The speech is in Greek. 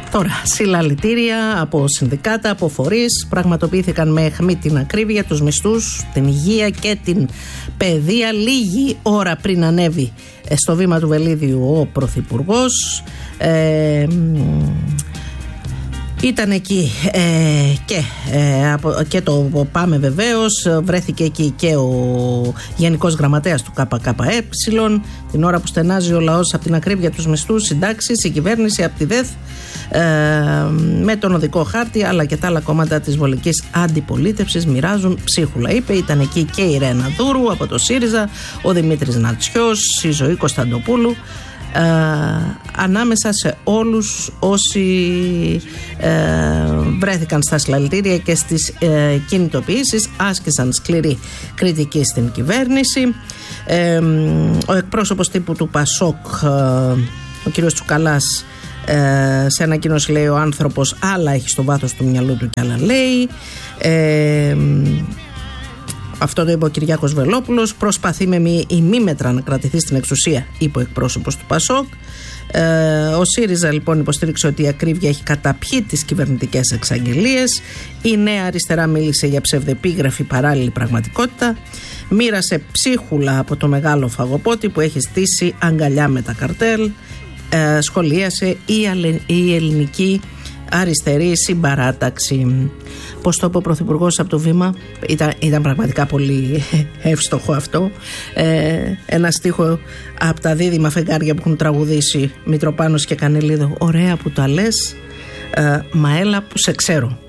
Τώρα, συλλαλητήρια από συνδικάτα, από φορείς, πραγματοποιήθηκαν με αιχμή την ακρίβεια, τους μισθούς, την υγεία και την παιδεία λίγη ώρα πριν ανέβει στο βήμα του Βελίδιου ο Πρωθυπουργός. Ήταν εκεί και το ΠΑΜΕ βεβαίως, βρέθηκε εκεί και ο Γενικός Γραμματέας του ΚΚΕ, την ώρα που στενάζει ο λαός από την ακρίβεια τους μισθούς, συντάξεις, η κυβέρνηση από τη ΔΕΘ με τον οδικό χάρτη αλλά και τα άλλα κόμματα της βολικής αντιπολίτευσης μοιράζουν ψίχουλα. Ήταν εκεί και η Ρένα Δούρου από το ΣΥΡΙΖΑ, ο Δημήτρης Νατσιός, η Ζωή Κωνσταντοπούλου, ανάμεσα σε όλους όσοι βρέθηκαν στα συλλαλητήρια και στις κινητοποιήσεις, άσκησαν σκληρή κριτική στην κυβέρνηση. Ο εκπρόσωπος τύπου του ΠΑΣΟΚ, ο κύριος Τσουκαλάς, σε ανακοίνωση λέει: ο άνθρωπος άλλα έχει στο βάθος του μυαλού του και άλλα λέει. Αυτό το είπε ο Κυριάκος Βελόπουλος. Προσπαθεί με ημίμετρα να κρατηθεί στην εξουσία, είπε ο εκπρόσωπος του ΠΑΣΟΚ. Ο ΣΥΡΙΖΑ λοιπόν υποστήριξε ότι η ακρίβεια έχει καταπιεί τις κυβερνητικές εξαγγελίες. Η Νέα Αριστερά μίλησε για ψευδεπίγραφη παράλληλη πραγματικότητα. Μοίρασε ψίχουλα από το μεγάλο φαγοπότη που έχει στήσει αγκαλιά με τα καρτέλ. Σχολίασε η ελληνική αριστερή συμπαράταξη. Πώς το είπε ο Πρωθυπουργός από το βήμα, ήταν πραγματικά πολύ εύστοχο αυτό. Ένα στίχο από τα δίδυμα φεγγάρια που έχουν τραγουδήσει Μητροπάνος και Κανελίδο. Ωραία που τα λες, μα έλα που σε ξέρω.